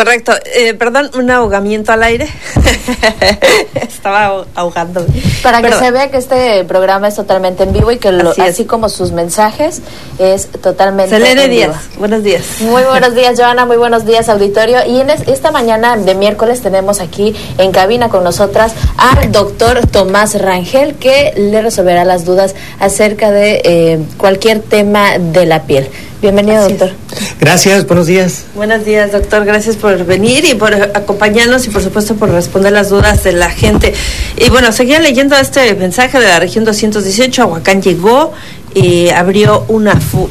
correcto. Perdón, un ahogamiento al aire. Estaba ahogando. Para que se vea que este programa es totalmente en vivo y que así como sus mensajes es totalmente Selene en vivo. Díaz, buenos días. Muy buenos días, Joana, muy buenos días, auditorio. Y en esta mañana de miércoles tenemos aquí en cabina con nosotras al doctor Tomás Rangel, que le resolverá las dudas acerca de cualquier tema de la piel. Bienvenido, doctor. Gracias, buenos días. Buenos días, doctor. Gracias por venir y por acompañarnos y, por supuesto, por responder las dudas de la gente. Y bueno, seguía leyendo este mensaje de la región 218. Ahuacán llegó y abrió un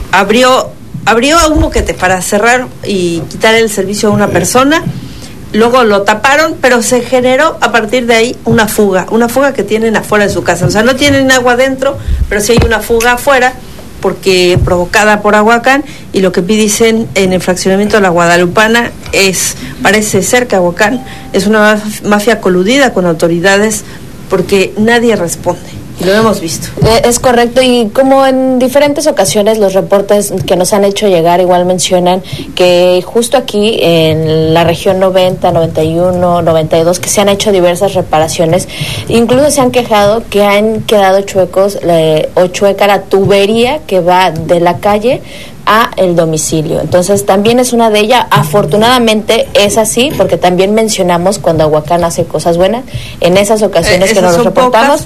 boquete para cerrar y quitar el servicio a una persona. Luego lo taparon, pero se generó a partir de ahí una fuga que tienen afuera de su casa. O sea, no tienen agua adentro, pero sí hay una fuga afuera, porque provocada por Ahuacán, y lo que dicen en el fraccionamiento de la Guadalupana parece ser que Ahuacán es una mafia coludida con autoridades, porque nadie responde, y lo hemos visto. Es correcto, y como en diferentes ocasiones los reportes que nos han hecho llegar igual mencionan que justo aquí en la región 90, 91, 92, que se han hecho diversas reparaciones, incluso se han quejado que han quedado chuecos o chueca la tubería que va de la calle a el domicilio. Entonces también es una de ellas. Afortunadamente es así, porque también mencionamos cuando Ahuacán hace cosas buenas, en esas ocasiones que nos reportamos,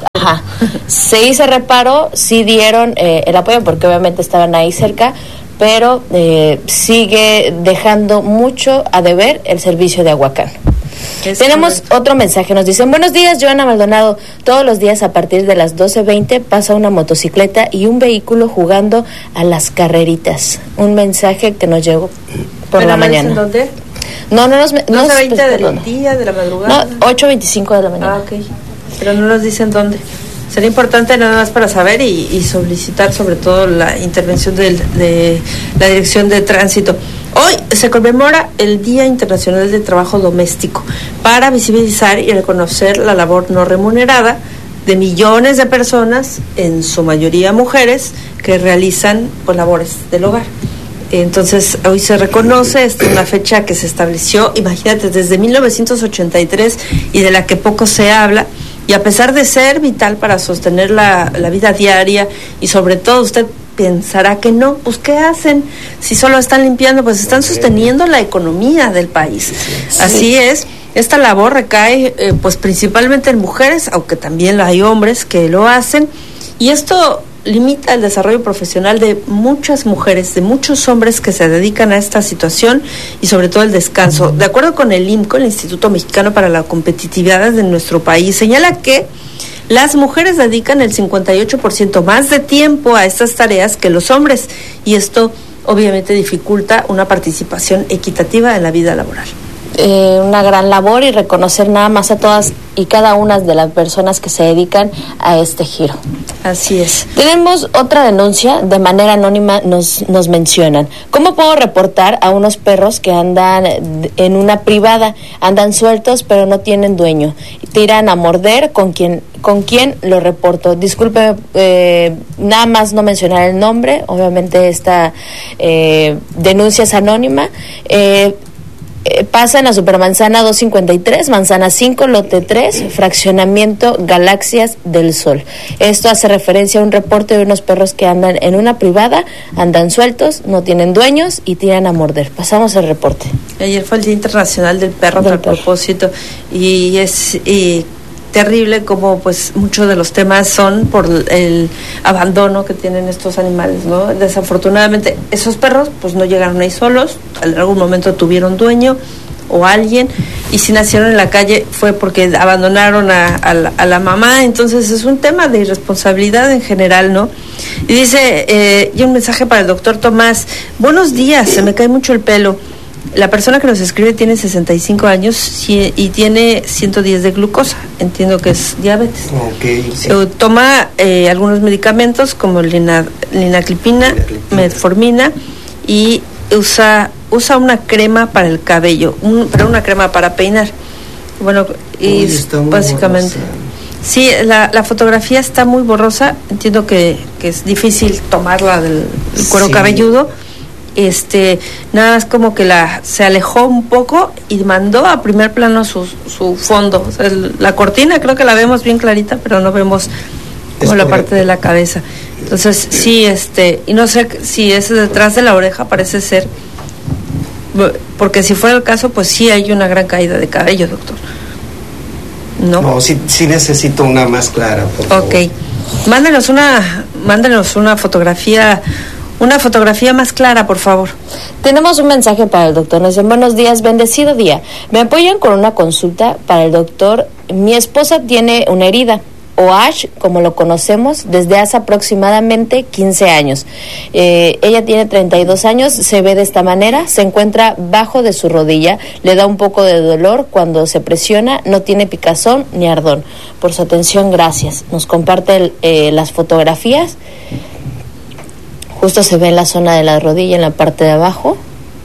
se hizo reparo, sí dieron el apoyo, porque obviamente estaban ahí cerca, pero sigue dejando mucho a deber el servicio de Ahuacán. Tenemos otro mensaje, nos dicen: buenos días, Joana Maldonado. Todos los días a partir de las 12:20 pasa una motocicleta y un vehículo jugando a las carreritas. Un mensaje que nos llegó por la mañana. ¿Dónde? No 12:20 del día, de la madrugada. No, 8:25 de la mañana. Ok, pero no nos dicen dónde. Sería importante nada más para saber y solicitar sobre todo la intervención de la Dirección de Tránsito. Hoy se conmemora el Día Internacional del Trabajo Doméstico para visibilizar y reconocer la labor no remunerada de millones de personas, en su mayoría mujeres, que realizan labores del hogar. Entonces, hoy se reconoce, es una fecha que se estableció, imagínate, desde 1983 y de la que poco se habla. Y a pesar de ser vital para sostener la vida diaria, y sobre todo usted pensará que no, pues ¿qué hacen? Si solo están limpiando, pues están sosteniendo la economía del país. Sí. Así es, esta labor recae pues principalmente en mujeres, aunque también hay hombres que lo hacen, y esto limita el desarrollo profesional de muchas mujeres, de muchos hombres que se dedican a esta situación, y sobre todo el descanso. De acuerdo con el IMCO, el Instituto Mexicano para la Competitividad de nuestro país, señala que las mujeres dedican el 58% más de tiempo a estas tareas que los hombres, y esto obviamente dificulta una participación equitativa en la vida laboral. Una gran labor, y reconocer nada más a todas y cada una de las personas que se dedican a este giro. Así es. Tenemos otra denuncia, de manera anónima nos mencionan: ¿cómo puedo reportar a unos perros que andan en una privada? Andan sueltos pero no tienen dueño, tiran a morder. ¿Con quién lo reporto? Disculpe, nada más no mencionar el nombre, obviamente esta denuncia es anónima. Pasa en la Supermanzana 253, Manzana 5, Lote 3, Fraccionamiento Galaxias del Sol. Esto hace referencia a un reporte de unos perros que andan en una privada, andan sueltos, no tienen dueños y tiran a morder. Pasamos al reporte. Ayer fue el Día Internacional del Perro, propósito, y es terrible como pues muchos de los temas son por el abandono que tienen estos animales, ¿no? Desafortunadamente esos perros pues no llegaron ahí solos, en algún momento tuvieron dueño o alguien, y si nacieron en la calle fue porque abandonaron a la mamá. Entonces es un tema de irresponsabilidad en general, ¿no? Y dice, y un mensaje para el doctor Tomás: buenos días, se me cae mucho el pelo. La persona que nos escribe tiene 65 años y tiene 110 de glucosa. Entiendo que es diabetes. Okay, sí. Toma algunos medicamentos como linaglipina, metformina, y usa una crema para el cabello, pero una crema para peinar. Bueno, y básicamente... Sí, la fotografía está muy borrosa. Entiendo que es difícil tomarla del cuero cabelludo. nada más como que se alejó un poco y mandó a primer plano su fondo. O sea, la cortina creo que la vemos bien clarita, pero no vemos como la parte de la cabeza. Entonces, sí, y no sé si es detrás de la oreja, parece ser, porque si fuera el caso, pues sí hay una gran caída de cabello, doctor. No, sí necesito una más clara, por favor. Ok. Mándenos una fotografía más clara, por favor. Tenemos un mensaje para el doctor. Nos dicen: buenos días, bendecido día. Me apoyan con una consulta para el doctor. Mi esposa tiene una herida, o ASH, como lo conocemos, desde hace aproximadamente 15 años. Ella tiene 32 años, se ve de esta manera, se encuentra bajo de su rodilla, le da un poco de dolor cuando se presiona, no tiene picazón ni ardón. Por su atención, gracias. Nos comparte las fotografías. Justo se ve en la zona de la rodilla, en la parte de abajo.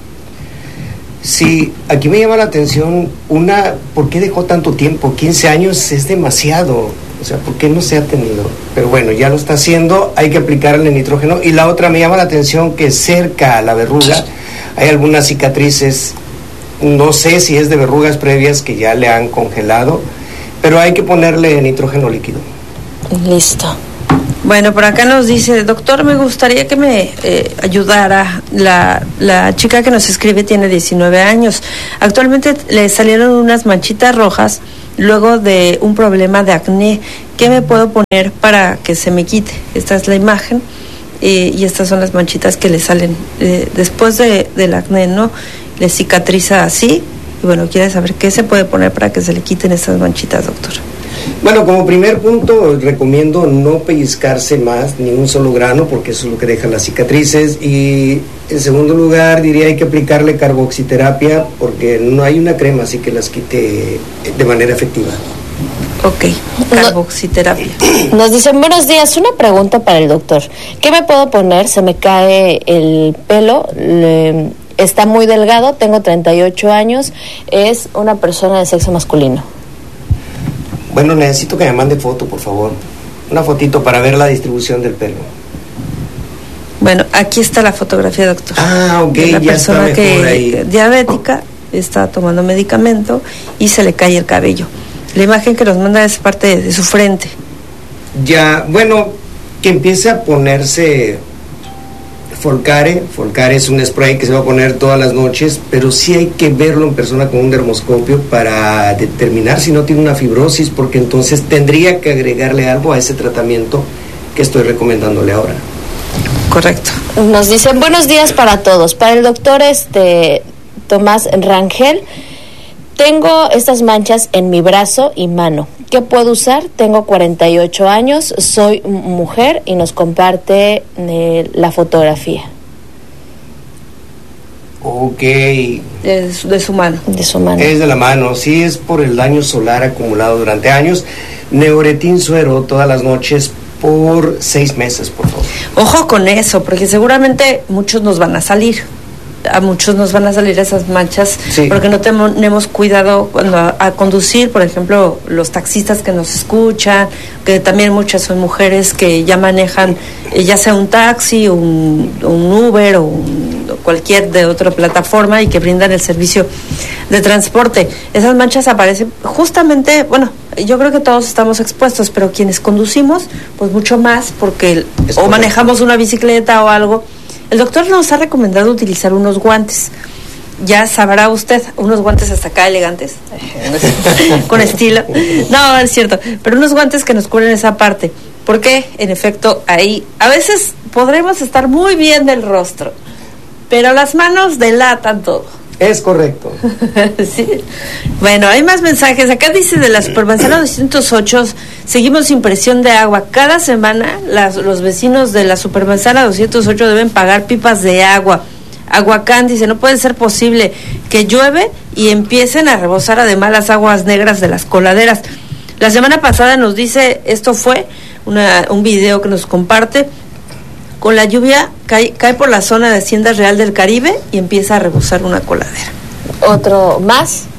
Sí, aquí me llama la atención ¿por qué dejó tanto tiempo? 15 años es demasiado. O sea, ¿por qué no se ha tenido? Pero bueno, ya lo está haciendo, hay que aplicarle nitrógeno. Y la otra, me llama la atención que cerca a la verruga hay algunas cicatrices, no sé si es de verrugas previas que ya le han congelado, pero hay que ponerle nitrógeno líquido. Listo. Bueno, por acá nos dice: doctor, me gustaría que me ayudara. La chica que nos escribe tiene 19 años. Actualmente le salieron unas manchitas rojas luego de un problema de acné. ¿Qué me puedo poner para que se me quite? Esta es la imagen y estas son las manchitas que le salen después del acné, ¿no? Le cicatriza así. Y bueno, quiere saber qué se puede poner para que se le quiten estas manchitas, doctor. Bueno, como primer punto, recomiendo no pellizcarse más ni un solo grano, porque eso es lo que deja las cicatrices. Y en segundo lugar, diría hay que aplicarle carboxiterapia, porque no hay una crema así que las quite de manera efectiva. Ok, carboxiterapia. Nos dicen: buenos días, una pregunta para el doctor. ¿Qué me puedo poner? Se me cae el pelo, está muy delgado, tengo 38 años, es una persona de sexo masculino. Bueno, necesito que me mande foto, por favor. Una fotito para ver la distribución del pelo. Bueno, aquí está la fotografía, doctor. Ah, ok, de la ya persona está mejor ahí. Diabética, está tomando medicamento y se le cae el cabello. La imagen que nos manda es parte de su frente. Ya, bueno, que empiece a ponerse Folcare. Folcare es un spray que se va a poner todas las noches, pero sí hay que verlo en persona con un dermoscopio para determinar si no tiene una fibrosis, porque entonces tendría que agregarle algo a ese tratamiento que estoy recomendándole ahora. Correcto. Nos dicen: buenos días para todos. Para el doctor Tomás Rangel, tengo estas manchas en mi brazo y mano. ¿Qué puedo usar? Tengo 48 años, soy mujer, y nos comparte la fotografía. Ok. De su mano. De su mano. Es de la mano, sí, es por el daño solar acumulado durante años. Neuretin suero todas las noches por 6 meses, por favor. Ojo con eso, porque seguramente muchos nos van a salir. A muchos nos van a salir esas manchas, sí, porque no tenemos cuidado cuando a conducir. Por ejemplo, los taxistas que nos escuchan, que también muchas son mujeres que ya manejan ya sea un taxi, un Uber o cualquier de otra plataforma y que brindan el servicio de transporte. Esas manchas aparecen justamente, bueno, yo creo que todos estamos expuestos, pero quienes conducimos, pues mucho más, porque o manejamos una bicicleta o algo. El doctor nos ha recomendado utilizar unos guantes. Ya sabrá usted, unos guantes hasta acá elegantes, con estilo. No, es cierto, pero unos guantes que nos cubren esa parte. Porque, en efecto, ahí a veces podremos estar muy bien del rostro, pero las manos delatan todo. Es correcto. Sí. Bueno, hay más mensajes. Acá dice de la Supermanzana 208, seguimos sin presión de agua. Cada semana los vecinos de la Supermanzana 208 deben pagar pipas de agua. Aguacán dice: no puede ser posible que llueve y empiecen a rebosar además las aguas negras de las coladeras. La semana pasada nos dice, esto fue un video que nos comparte, con la lluvia cae por la zona de Hacienda Real del Caribe y empieza a rebosar una coladera. Otro más.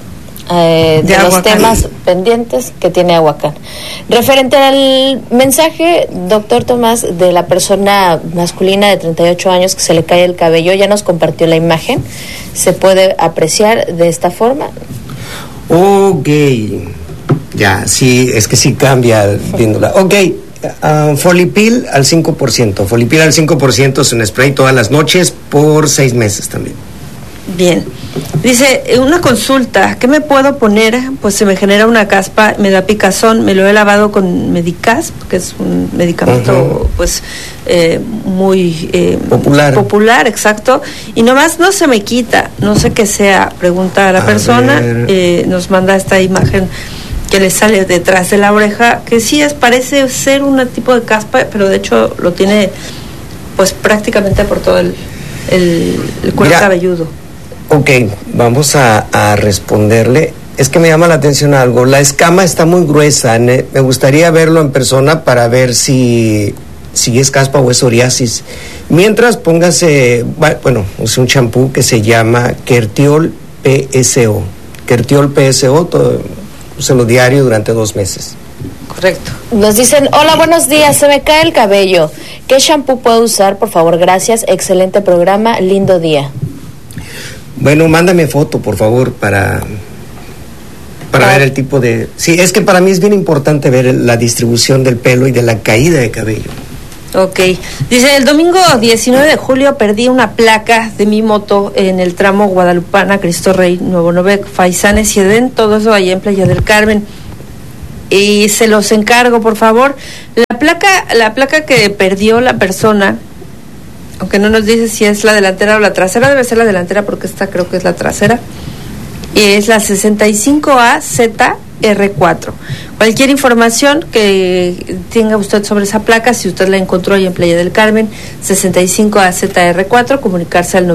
de los temas pendientes que tiene Ahuacán. Referente al mensaje, doctor Tomás, de la persona masculina de 38 años que se le cae el cabello, ya nos compartió la imagen. ¿Se puede apreciar de esta forma? Ok, ya, sí, es que sí cambia viéndola. Ok, Folipil al 5%. Folipil al 5% es un spray todas las noches por 6 meses también. Bien. Dice, una consulta, ¿qué me puedo poner? Pues se me genera una caspa, me da picazón, me lo he lavado con Medicasp, que es un medicamento pues muy popular, exacto, y nomás no se me quita, no sé qué sea, pregunta a la persona, nos manda esta imagen que le sale detrás de la oreja, que sí parece ser un tipo de caspa, pero de hecho lo tiene pues prácticamente por todo el cuero cabelludo. Ok, vamos a responderle. Es que me llama la atención algo. La escama está muy gruesa. Me gustaría verlo en persona para ver si es caspa o es psoriasis. Mientras, póngase, bueno, es un champú que se llama Kertiol PSO. Kertiol PSO, úselo diario durante 2 meses. Correcto. Nos dicen, hola, buenos días, se me cae el cabello. ¿Qué shampoo puedo usar? Por favor, gracias. Excelente programa, lindo día. Bueno, mándame foto, por favor, para ver el tipo de... Sí, es que para mí es bien importante ver la distribución del pelo y de la caída de cabello. Ok. Dice, el domingo 19 de julio perdí una placa de mi moto en el tramo Guadalupana, Cristo Rey, Nuevo Novec, Faisanes y Edén, todo eso allá en Playa del Carmen. Y se los encargo, por favor. La placa que perdió la persona, aunque no nos dice si es la delantera o la trasera, debe ser la delantera porque esta creo que es la trasera, y es la 65AZR4. Cualquier información que tenga usted sobre esa placa, si usted la encontró ahí en Playa del Carmen, 65AZR4, comunicarse al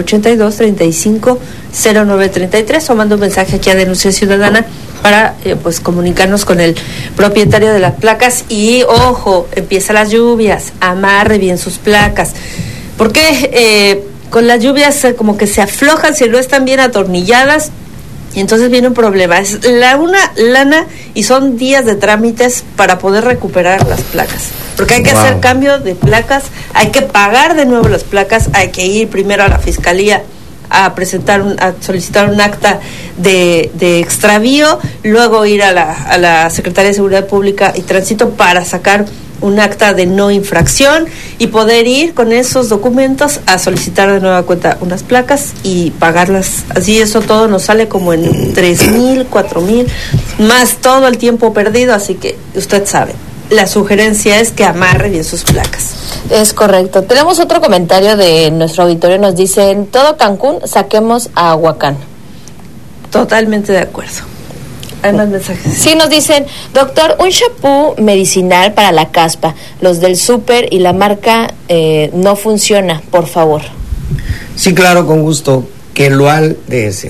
9982-350933 o manda un mensaje aquí a Denuncia Ciudadana para pues comunicarnos con el propietario de las placas. Y ojo, empiezan las lluvias, amarre bien sus placas, porque con las lluvias como que se aflojan si no están bien atornilladas, y entonces viene un problema. Es una lana y son días de trámites para poder recuperar las placas, porque hay que hacer cambio de placas, hay que pagar de nuevo las placas, hay que ir primero a la fiscalía a solicitar un acta de extravío, luego ir a la Secretaría de Seguridad Pública y Tránsito para sacar un acta de no infracción y poder ir con esos documentos a solicitar de nueva cuenta unas placas y pagarlas. Así eso todo nos sale como en 3,000, 4,000, más todo el tiempo perdido, así que usted sabe. La sugerencia es que amarre bien sus placas. Es correcto. Tenemos otro comentario de nuestro auditorio. Nos dice, en todo Cancún saquemos a Ahuacán. Totalmente de acuerdo. Hay más mensajes. Sí, nos dicen, doctor, un shampoo medicinal para la caspa. Los del súper y la marca no funciona, por favor. Sí, claro, con gusto. Queloal DS.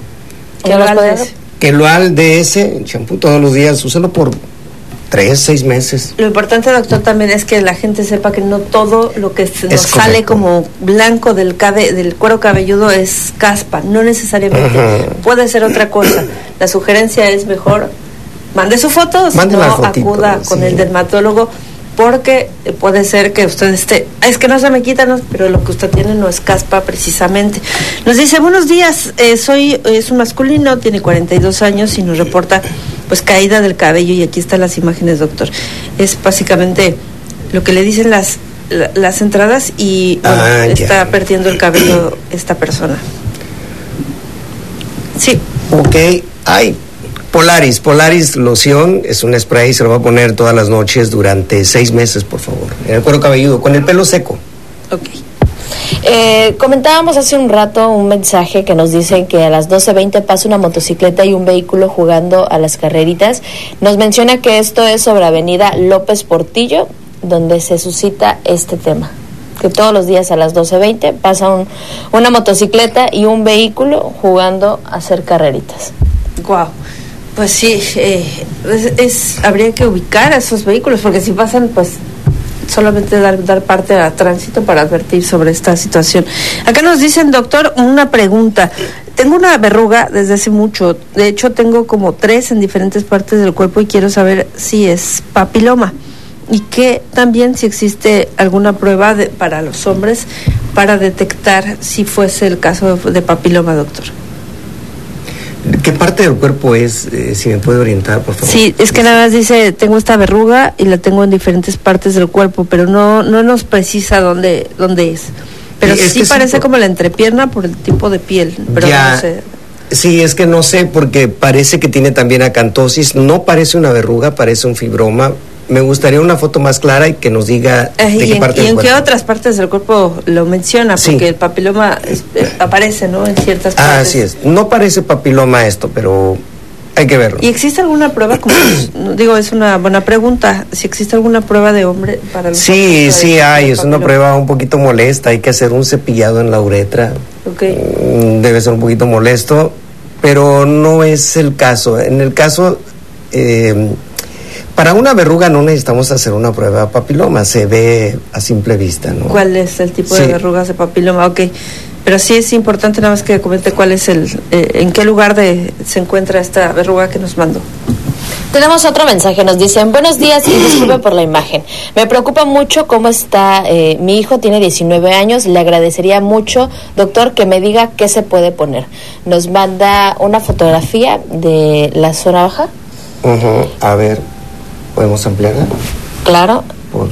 Queloal DS, shampoo todos los días. Úsalo por 3-6 meses. Lo importante, doctor, también es que la gente sepa que no todo lo que nos sale como blanco del cuero cabelludo es caspa, no necesariamente. Puede ser otra cosa. La sugerencia es mejor mande su foto, si no acuda con el dermatólogo, porque puede ser que usted es que no se me quita, no, pero lo que usted tiene no es caspa precisamente. Nos dice, buenos días, es un masculino, tiene 42 años y nos reporta pues caída del cabello, y aquí están las imágenes, doctor. Es básicamente lo que le dicen las entradas y está perdiendo el cabello esta persona. Sí. Ok, Polaris loción, es un spray, se lo va a poner todas las noches durante 6 meses, por favor, en el cuero cabelludo, con el pelo seco. Ok. Comentábamos hace un rato un mensaje que nos dice que a las 12:20 pasa una motocicleta y un vehículo jugando a las carreritas. Nos menciona que esto es sobre Avenida López Portillo, donde se suscita este tema, que todos los días a las 12:20 pasa una motocicleta y un vehículo jugando a hacer carreritas. Wow. Pues sí, habría que ubicar a esos vehículos, porque si pasan, pues solamente dar parte a tránsito para advertir sobre esta situación. Acá nos dicen, doctor, una pregunta. tengo una verruga desde hace mucho. De hecho, tengo como 3 en diferentes partes del cuerpo y quiero saber si es papiloma. Y que también si existe alguna prueba para los hombres para detectar si fuese el caso de papiloma, doctor. ¿Qué parte del cuerpo es? Si me puede orientar, por favor. Sí, es que nada más dice, tengo esta verruga y la tengo en diferentes partes del cuerpo, pero no nos precisa dónde es. Pero sí parece como la entrepierna por el tipo de piel, pero ya, no sé. Sí, es que no sé, porque parece que tiene también acantosis. No parece una verruga, parece un fibroma. Me gustaría una foto más clara y que nos diga de qué parte del cuerpo. ¿Y en qué otras partes del cuerpo lo menciona? Porque el papiloma aparece, ¿no? En ciertas partes. Así es. No parece papiloma esto, pero hay que verlo. ¿Y existe alguna prueba? Digo, es una buena pregunta. Si existe alguna prueba de hombre para los Sí hay. Es una prueba un poquito molesta. Hay que hacer un cepillado en la uretra. Okay. Debe ser un poquito molesto, pero no es el caso. En el caso... para una verruga no necesitamos hacer una prueba de papiloma, se ve a simple vista, ¿no? ¿Cuál es el tipo de verrugas de papiloma? Ok, pero sí es importante nada más que comente cuál es en qué lugar se encuentra esta verruga que nos mandó. Tenemos otro mensaje, nos dicen, buenos días y disculpe por la imagen. Me preocupa mucho cómo está mi hijo, tiene 19 años, le agradecería mucho, doctor, que me diga qué se puede poner. Nos manda una fotografía de la zona baja. A ver, ¿podemos ampliarla? Claro. Por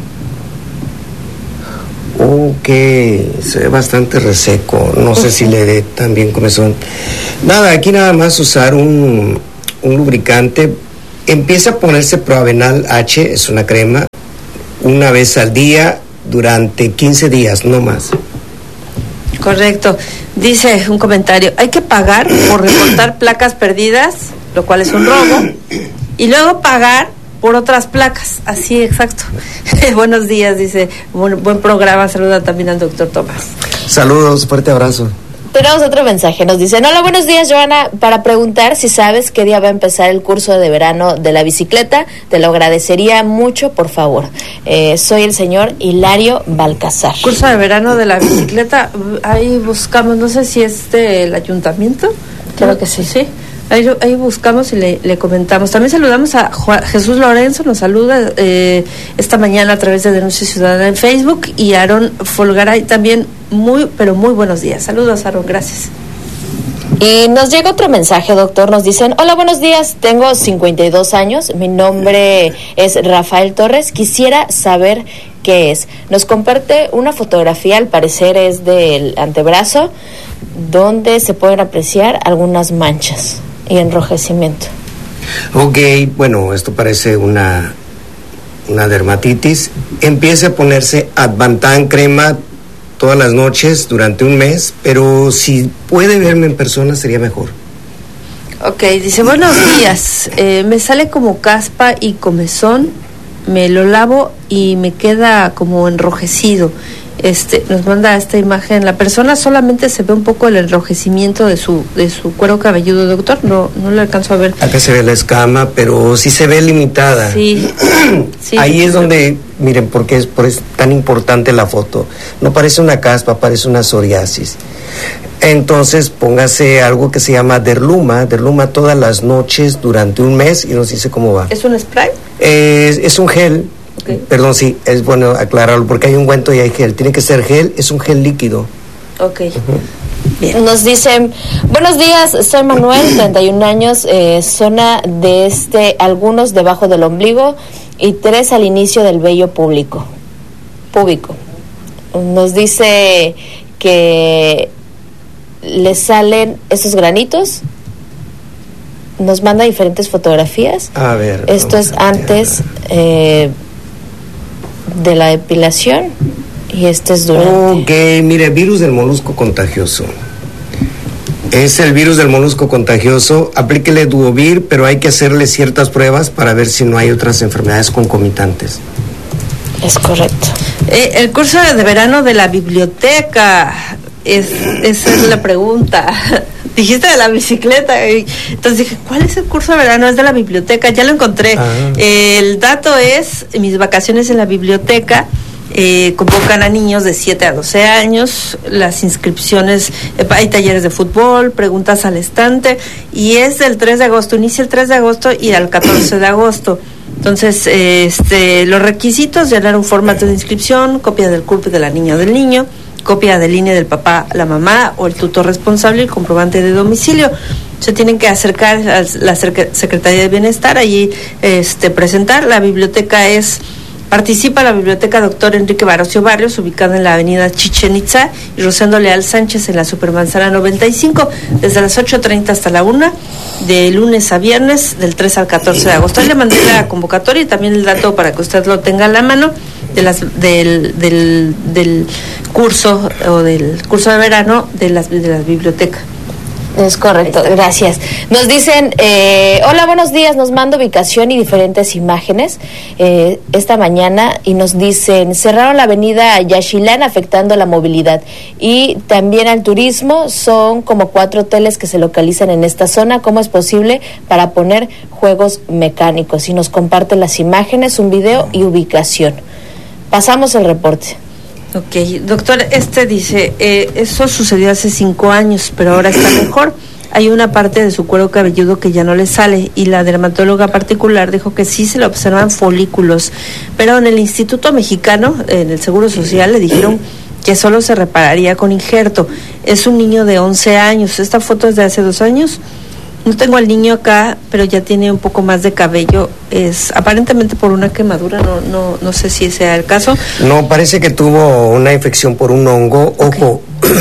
favor. Ok, se ve bastante reseco, no sé si le dé también comezón. Nada, aquí nada más usar un lubricante. Empieza a ponerse Proavenal H, es una crema, una vez al día durante 15 días, no más. Correcto. Dice un comentario, hay que pagar por reportar placas perdidas, lo cual es un robo, y luego pagar por otras placas. Así, exacto. Buenos días, dice, buen programa, saluda también al doctor Tomás. Saludos, fuerte abrazo. Tenemos otro mensaje, nos dicen, hola, buenos días, Joana, para preguntar si sabes qué día va a empezar el curso de verano de la bicicleta, te lo agradecería mucho, por favor. Soy el señor Hilario Balcazar. Curso de verano de la bicicleta, ahí buscamos, no sé si es del ayuntamiento. Creo que sí. Sí. Ahí buscamos y le comentamos. También saludamos a Jesús Lorenzo, nos saluda esta mañana a través de Denuncia Ciudadana en Facebook, y Aarón Folgaray también, pero muy buenos días. Saludos, Aarón, gracias. Y nos llega otro mensaje, doctor, nos dicen, hola, buenos días, tengo 52 años, mi nombre es Rafael Torres, quisiera saber qué es. Nos comparte una fotografía, al parecer es del antebrazo, donde se pueden apreciar algunas manchas y enrojecimiento. Ok, bueno, esto parece una dermatitis. Empiece a ponerse Advantan crema todas las noches durante un mes, pero si puede verme en persona sería mejor. Ok, dice, buenos días, me sale como caspa y comezón, me lo lavo y me queda como enrojecido. Nos manda esta imagen. La persona solamente se ve un poco el enrojecimiento de su cuero cabelludo, doctor. No le alcanzo a ver. Acá se ve la escama, pero sí se ve limitada. Sí. Sí, ahí es donde, miren, porque es tan importante la foto. No parece una caspa, parece una psoriasis. Entonces póngase algo que se llama Derluma todas las noches durante un mes y nos dice cómo va. ¿Es un spray? Es un gel. Okay. Perdón, sí, es bueno aclararlo porque hay ungüento y hay gel. Tiene que ser gel, es un gel líquido. Ok. Bien. Nos dicen, buenos días, soy Manuel, 31 años, zona de algunos debajo del ombligo y 3 al inicio del vello púbico. Nos dice que le salen esos granitos. Nos manda diferentes fotografías. A ver. Esto es antes de la depilación y este es durante. Ok, mire, virus del molusco contagioso. Es el virus del molusco contagioso. Aplíquele Duovir, pero hay que hacerle ciertas pruebas para ver si no hay otras enfermedades concomitantes. Es correcto. El curso de verano de la biblioteca, esa es la pregunta. Dijiste de la bicicleta, entonces dije, ¿cuál es el curso de verano? Es de la biblioteca, ya lo encontré. El dato es mis vacaciones en la biblioteca, Convocan a niños de 7 a 12 años, las inscripciones, hay talleres de fútbol, preguntas al estante, y es del 3 de agosto, inicia el 3 de agosto y al 14 de agosto. Entonces, los requisitos: llenar un formato de inscripción, copia del CURP de la niña o del niño, copia del INE del papá, la mamá o el tutor responsable y comprobante de domicilio. Se tienen que acercar a la Secretaría de Bienestar, allí presentar. La biblioteca participa la Biblioteca Dr. Enrique Barocio Barrios, ubicada en la avenida Chichen Itza y Rosendo Leal Sánchez en la Supermanzana 95, desde las 8:30 hasta la 1, de lunes a viernes, del 3 al 14 de agosto. Ahí le mandé la convocatoria y también el dato para que usted lo tenga a la mano del curso o del curso de verano de las bibliotecas. Es correcto, gracias. Nos dicen, hola, buenos días, nos manda ubicación y diferentes imágenes esta mañana, y nos dicen, cerraron la avenida Yaxchilán afectando la movilidad y también al turismo. Son como 4 hoteles que se localizan en esta zona. ¿Cómo es posible para poner juegos mecánicos? Y nos comparten las imágenes, un video y ubicación. Pasamos el reporte. Ok, doctor, dice, eso sucedió hace 5 años, pero ahora está mejor. Hay una parte de su cuero cabelludo que ya no le sale, y la dermatóloga particular dijo que sí se le observan folículos, pero en el Instituto Mexicano, en el Seguro Social, le dijeron que solo se repararía con injerto. Es un niño de 11 años, esta foto es de hace 2 años. No tengo al niño acá, pero ya tiene un poco más de cabello. Es aparentemente por una quemadura, no sé si sea el caso. No, parece que tuvo una infección por un hongo. Okay. Ojo,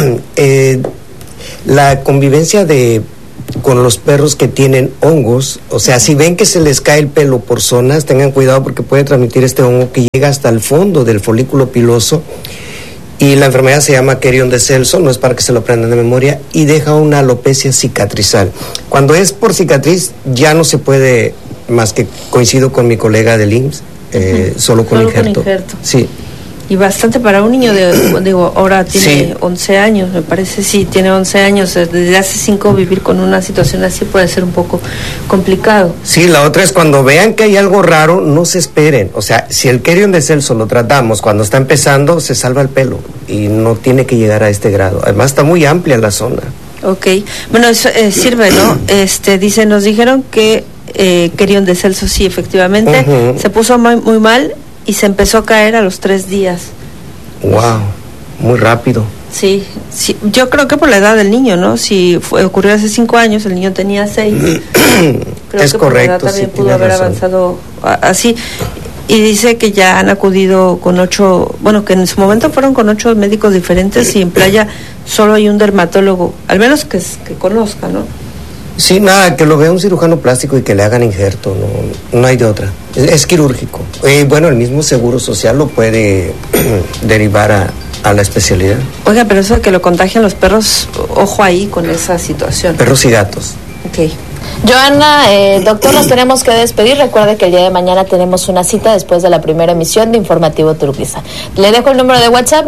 la convivencia con los perros que tienen hongos, o sea, si ven que se les cae el pelo por zonas, tengan cuidado porque puede transmitir este hongo que llega hasta el fondo del folículo piloso. Y la enfermedad se llama Querion de Celso, no es para que se lo aprendan de memoria, y deja una alopecia cicatrizal. Cuando es por cicatriz, ya no se puede, más que coincido con mi colega del IMSS, solo con injerto. Sí. Y bastante para un niño ahora tiene 11 años, me parece, sí, tiene 11 años. Desde hace 5 vivir con una situación así puede ser un poco complicado. Sí, la otra es cuando vean que hay algo raro, no se esperen. O sea, si el Querion de Celso lo tratamos cuando está empezando, se salva el pelo y no tiene que llegar a este grado. Además está muy amplia la zona. Ok, bueno, eso sirve, ¿no? Dice, nos dijeron que Querion de Celso, sí, efectivamente, se puso muy mal y se empezó a caer a los 3 días. Wow, muy rápido. Sí, yo creo que por la edad del niño, ¿no? Si ocurrió hace 5 años, el niño tenía 6. Creo es que correcto, por la edad también pudo haber avanzado así. Y dice que ya han acudido con 8, bueno, que en su momento fueron con 8 médicos diferentes, y en Playa solo hay un dermatólogo, al menos que conozca, ¿no? Sí, nada, que lo vea un cirujano plástico y que le hagan injerto, no hay de otra. Es quirúrgico. Bueno, el mismo Seguro Social lo puede derivar a la especialidad. Oiga, pero eso de que lo contagian los perros, ojo ahí con esa situación. Perros y gatos. Ok. Joana, doctor, nos tenemos que despedir. Recuerde que el día de mañana tenemos una cita después de la primera emisión de Informativo Turquesa. Le dejo el número de WhatsApp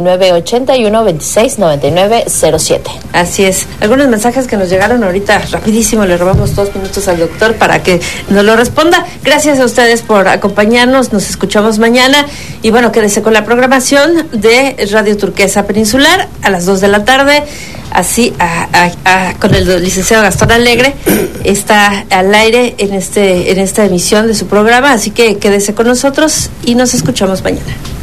9981-269907. Así es. Algunos mensajes que nos llegaron ahorita, rapidísimo, le robamos 2 minutos al doctor para que nos lo responda. Gracias a ustedes por acompañarnos, nos escuchamos mañana, y bueno, quédese con la programación de Radio Turquesa Peninsular a las 2 de la tarde. Así, con el licenciado Gastón Alegre, está al aire en esta emisión de su programa, así que quédese con nosotros y nos escuchamos mañana.